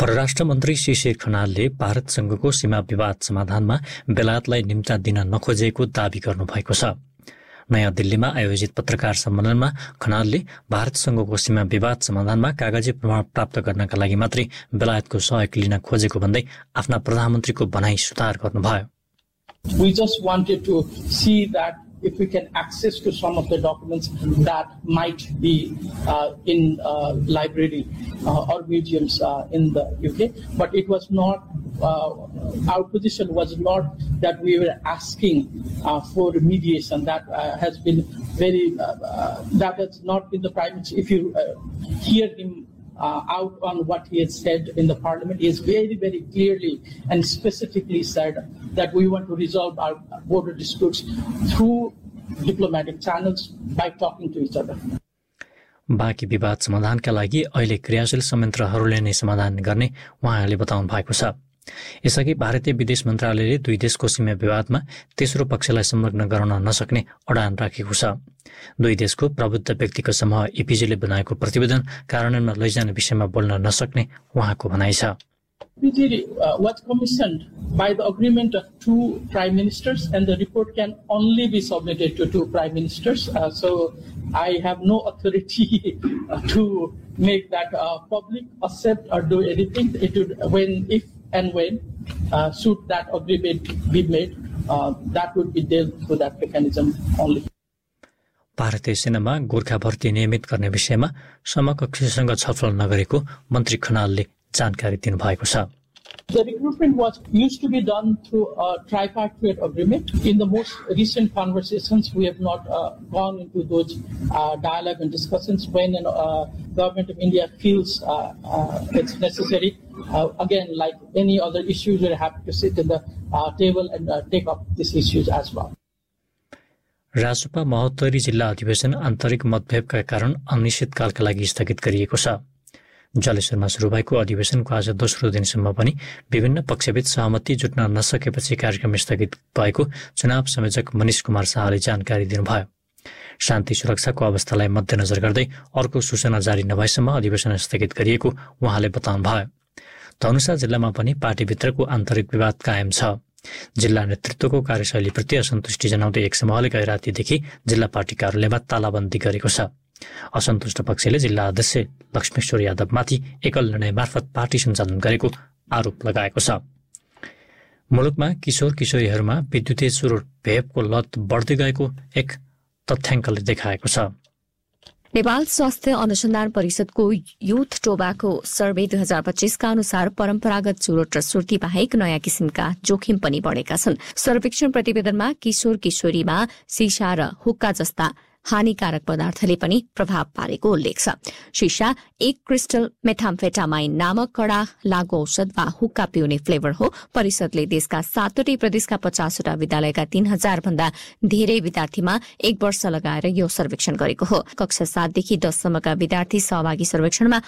परराष्ट्र मन्त्री शिशिर खनालले भारतसँगको सीमा विवाद समाधानमा बेलायतलाई निम्ता दिन नखोजेको दावी गर्नुभएको छ। नयाँ दिल्लीमा आयोजित पत्रकार सम्मेलनमा खनालले भारतसँगको सीमा विवाद समाधानमा कागजी प्रमाण प्राप्त गर्नका लागि मात्रै बेलायतको सहयोग लिन खोजेको भन्दै आफ्ना प्रधानमन्त्रीको भनाई सुधार गर्नुभयो। We just wanted to see that if we can access to some of the documents that might be in library or museums in the UK, but it was not, our position was not that we were asking for mediation. That has been very, that has not been the Prime Minister. If you hear him out on what he has said in the Parliament, he has very, very clearly and specifically said that we want to resolve our border disputes through diplomatic channels by talking to each other. बाँकी विवाद समाधानका लागि अहिले क्रियाशील संयन्त्रहरूले नै समाधान गर्ने उहाँले बताउनु भएको छ। यसअघि भारतीय विदेश मन्त्रालयले दुई देशको सीमा विवादमा तेस्रो पक्षलाई संलग्न गराउन नसक्ने अडान राखेको छ। दुई देशको प्रबुद्ध व्यक्तिको समूह इपिजीले बनाएको प्रतिवेदन कार्यान्वयनमा लैजाने विषयमा बोल्न नसक्ने उहाँको भनाइ छ। EPG was commissioned by the agreement of two prime ministers, and the report can only be submitted to two prime ministers. So I have no authority to make that public, accept or do anything. It would, if and when should that agreement be made, that would be dealt through that mechanism only. भारतीय सेनामा गोर्खा भर्ती नियमित गर्ने विषयमा समकक्षसँग छलफल नगरेको मन्त्री खनालले जानकारी दिनुभएको छ। The recruitment used to be done through a tripartite agreement. In the most recent conversations, we have not gone into those dialogue and discussions. When government of India feels it's necessary, again, like any other issues, we're happy to sit in the table and take up these issues as well. राजसपा Mahottari जिल्ला अधिवेशन आन्तरिक मतभेदका कारण अनिश्चितकालका लागि स्थगित गरिएको छ। जलेश्वरमा सुरु भएको अधिवेशनको आज दोस्रो दिनसम्म पनि विभिन्न पक्षबीच सहमति जुट्न नसकेपछि कार्यक्रम स्थगित भएको चुनाव संयोजक मनिष कुमार शाहले जानकारी दिनुभयो। शान्ति सुरक्षाको अवस्थालाई मध्यनजर गर्दै अर्को सूचना जारी नभएसम्म अधिवेशन स्थगित गरिएको उहाँले बताउनुभयो। धनुषा जिल्लामा पनि पार्टीभित्रको आन्तरिक विवाद कायम छ। जिल्ला नेतृत्वको कार्यशैलीप्रति असन्तुष्टि जनाउँदै एक समूहले गैरातीदेखि जिल्ला पार्टी कार्यालयमा तालाबन्दी गरेको छ। असन्तुष्ट पक्षले जिल्ला अध्यक्ष लक्ष्मेश्वर यादवमाथि एकल निर्णय मार्फत पार्टी सञ्चालन गरेको आरोप लगाएको छ। मुलुकमा किशोर किशोरीहरूमा विद्युतीय चुरोट भेपको लत बढ्दै गएको एक तथ्याङ्कले देखाएको छ। नेपाल स्वास्थ्य अनुसन्धान परिषदको युथ टोबाको सर्वे 2025 का अनुसार परम्परागत चुरोट र सुर्ती बाहेक नयाँ किसिमका जोखिम पनि बढेका छन्। सर्वेक्षण प्रतिवेदनमा किशोर किशोरीमा सिसा र हुक्का जस्ता हानिकारक पदार्थले पनि प्रभाव पारेको उल्लेख छ। सिसा एक क्रिस्टल मेथाम्फेटामाइन नामक कडा लागू औषध वा हुक्का पिउने फ्लेभर हो। परिषदले देशका 7वटै प्रदेशका 50वटा विद्यालयका 3000 भन्दा धेरै विद्यार्थीमा 1 वर्ष लगाएर यो सर्वेक्षण गरेको हो। कक्षा 7 देखि 10 सम्मका विद्यार्थी सहभागी सर्वेक्षणमा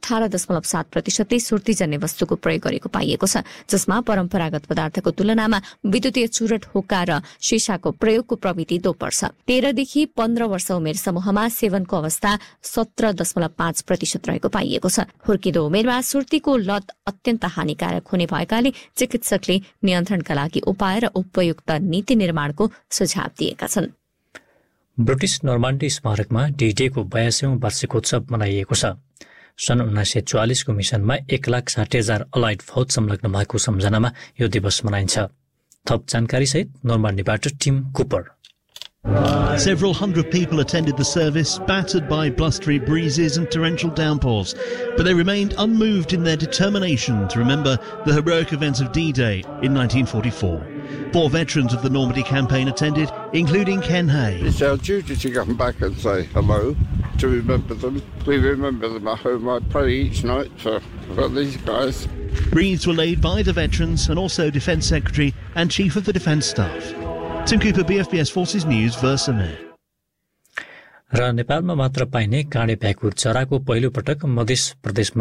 18.7% सुर्तीजन्य वस्तुको प्रयोग गरेको पाइएको छ, जसमा परम्परागत पदार्थको तुलनामा विद्युतीय चुरोट, हुक्का र सिसाको प्रयोगको प्रवृत्ति दोब्बर छ। 13 देखि 15 वर्ष उमेर समूहमा सेवनको अवस्था 17.5% रहेको पाइएको छ। हुर्किदो उमेरमा सुर्तीको लत अत्यन्त हानिकारक हुने भएकाले चिकित्सकले नियन्त्रणका लागि उपाय र उपयुक्त नीति निर्माणको सुझाव दिएका छन्। ब्रिटिश नर्मान्डी स्मारकमा डी-डेको 82औं वार्षिकोत्सव मनाइएको छ। सन् 1944 को मिसनमा 1,60,000 अलाइड फौज संलग्न भएको सम्झनामा यो दिवस मनाइन्छ। थप जानकारी सहित नर्मान्डीबाट team Cooper. Several hundred people attended the service, battered by blustery breezes and torrential downpours, but they remained unmoved in their determination to remember the heroic events of D-Day in 1944. 4 veterans of the Normandy campaign attended, including Ken Hay. It's our duty to come back and say hello, to remember them. We remember them at home. I pray each night for these guys. Wreaths were laid by the veterans and also Defence Secretary and Chief of the Defence Staff. Tim Cooper, BFBS Forces News, Versailles. र नेपालमा मात्र पाइने काँडे भ्याकुर चराको पहिलो पटक मध्य प्रदेशमा